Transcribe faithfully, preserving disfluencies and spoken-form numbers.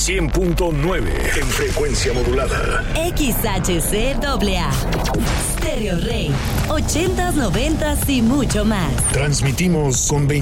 cien punto nueve en frecuencia modulada. X H C A A. Stereo Rey. ochentas, noventas y mucho más. Transmitimos con